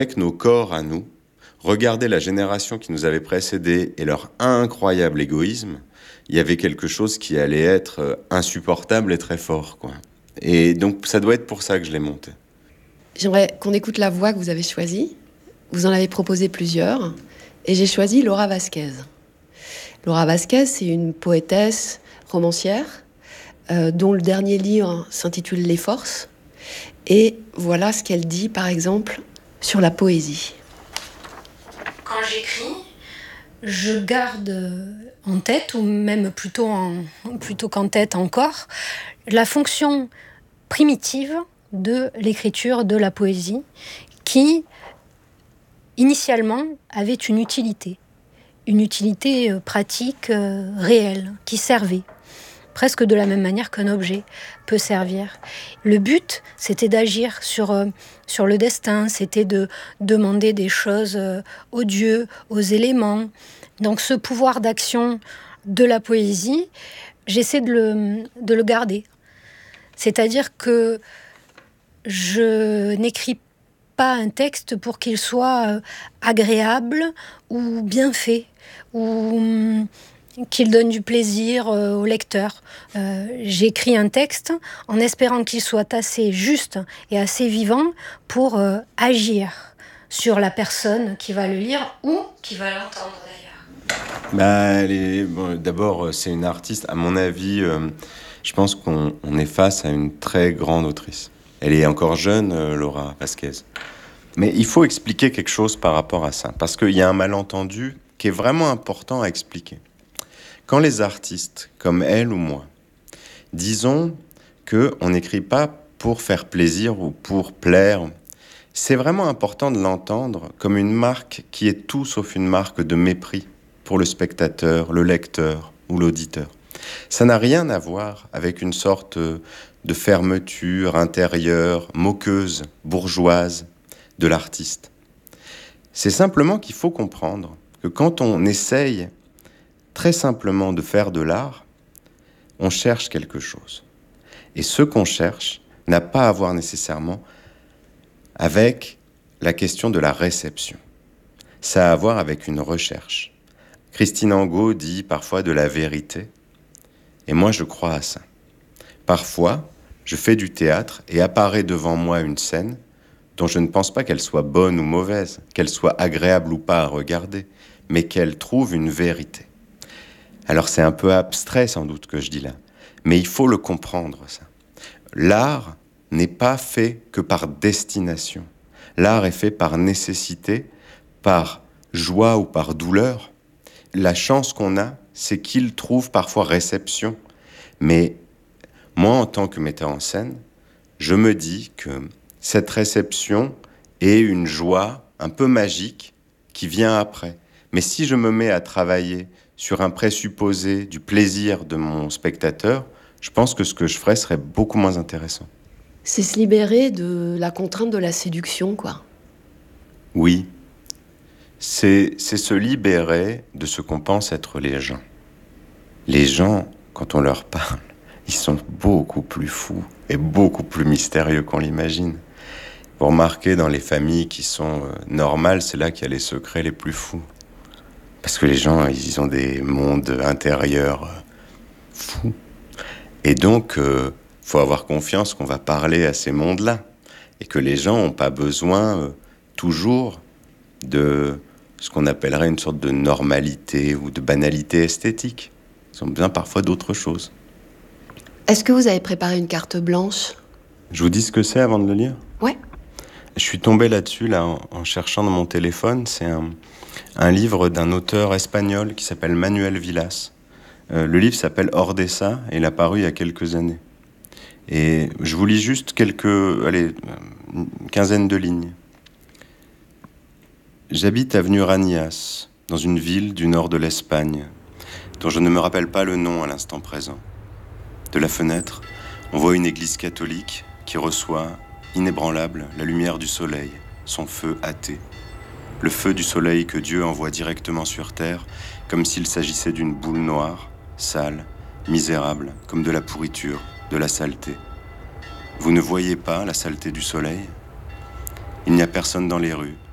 Avec nos corps à nous, regarder la génération qui nous avait précédés et leur incroyable égoïsme, il y avait quelque chose qui allait être insupportable et très fort, quoi. Et donc, ça doit être pour ça que je l'ai monté. J'aimerais qu'on écoute la voix que vous avez choisie. Vous en avez proposé plusieurs. Et j'ai choisi Laura Vasquez. Laura Vasquez, c'est une poétesse romancière dont le dernier livre s'intitule Les Forces. Et voilà ce qu'elle dit, par exemple, sur la poésie. Quand j'écris, je garde en tête, ou même plutôt qu'en tête encore, la fonction primitive de l'écriture de la poésie qui, initialement, avait une utilité pratique, réelle, qui servait. Presque de la même manière qu'un objet peut servir. Le but, c'était d'agir sur le destin, c'était de demander des choses aux dieux, aux éléments. Donc ce pouvoir d'action de la poésie, j'essaie de le garder. C'est-à-dire que je n'écris pas un texte pour qu'il soit agréable ou bien fait, ou qu'il donne du plaisir au lecteur. J'écris un texte en espérant qu'il soit assez juste et assez vivant pour agir sur la personne qui va le lire ou qui va l'entendre d'ailleurs. D'abord, c'est une artiste. À mon avis, je pense qu'on est face à une très grande autrice. Elle est encore jeune, Laura Vasquez. Mais il faut expliquer quelque chose par rapport à ça, parce qu'il y a un malentendu qui est vraiment important à expliquer. Quand les artistes, comme elle ou moi, disons qu'on n'écrit pas pour faire plaisir ou pour plaire, c'est vraiment important de l'entendre comme une marque qui est tout sauf une marque de mépris pour le spectateur, le lecteur ou l'auditeur. Ça n'a rien à voir avec une sorte de fermeture intérieure, moqueuse, bourgeoise de l'artiste. C'est simplement qu'il faut comprendre que quand on essaye très simplement de faire de l'art, on cherche quelque chose. Et ce qu'on cherche n'a pas à voir nécessairement avec la question de la réception. Ça a à voir avec une recherche. Christine Angot dit parfois de la vérité. Et moi, je crois à ça. Parfois, je fais du théâtre et apparaît devant moi une scène dont je ne pense pas qu'elle soit bonne ou mauvaise, qu'elle soit agréable ou pas à regarder, mais qu'elle trouve une vérité. Alors c'est un peu abstrait sans doute que je dis là, mais il faut le comprendre ça. L'art n'est pas fait que par destination. L'art est fait par nécessité, par joie ou par douleur. La chance qu'on a, c'est qu'il trouve parfois réception. Mais moi, en tant que metteur en scène, je me dis que cette réception est une joie un peu magique qui vient après. Mais si je me mets à travailler sur un présupposé du plaisir de mon spectateur, je pense que ce que je ferais serait beaucoup moins intéressant. C'est se libérer de la contrainte de la séduction, quoi. Oui, c'est se libérer de ce qu'on pense être les gens. Les gens, quand on leur parle, ils sont beaucoup plus fous et beaucoup plus mystérieux qu'on l'imagine. Vous remarquez, dans les familles qui sont normales, c'est là qu'il y a les secrets les plus fous. Parce que les gens, ils ont des mondes intérieurs fous. Et donc, faut avoir confiance qu'on va parler à ces mondes-là. Et que les gens n'ont pas besoin toujours de ce qu'on appellerait une sorte de normalité ou de banalité esthétique. Ils ont besoin parfois d'autre chose. Est-ce que vous avez préparé une carte blanche ? Je vous dis ce que c'est avant de le lire ? Ouais. Je suis tombé là-dessus là, en cherchant dans mon téléphone. C'est un livre d'un auteur espagnol qui s'appelle Manuel Villas. Le livre s'appelle Ordesa et il a paru il y a quelques années. Et je vous lis juste une quinzaine de lignes. J'habite avenue Ranias, dans une ville du nord de l'Espagne, dont je ne me rappelle pas le nom à l'instant présent. De la fenêtre, on voit une église catholique qui reçoit, inébranlable, la lumière du soleil, son feu athée. Le feu du soleil que Dieu envoie directement sur terre, comme s'il s'agissait d'une boule noire, sale, misérable, comme de la pourriture, de la saleté. Vous ne voyez pas la saleté du soleil ? Il n'y a personne dans les rues,